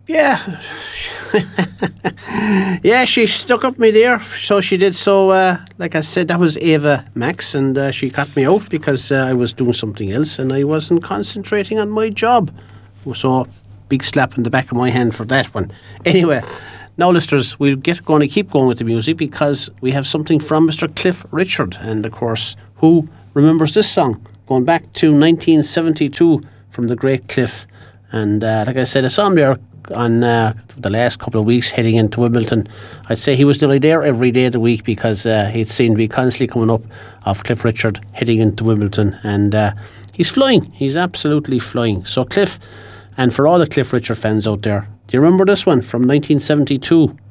Yeah. Yeah, she stuck up me there. So she did. So, like I said, that was Ava Max, and she cut me out because I was doing something else and I wasn't concentrating on my job. So, big slap in the back of my hand for that one. Anyway, now, listeners, we're going to keep going with the music because we have something from Mr. Cliff Richard. And, of course, who remembers this song? Going back to 1972 from the great Cliff. And like I said, I saw him there on the last couple of weeks heading into Wimbledon. I'd say he was nearly there every day of the week because he'd seemed to be constantly coming up off Cliff Richard heading into Wimbledon. And he's flying. He's absolutely flying. So Cliff, and for all the Cliff Richard fans out there, do you remember this one from 1972?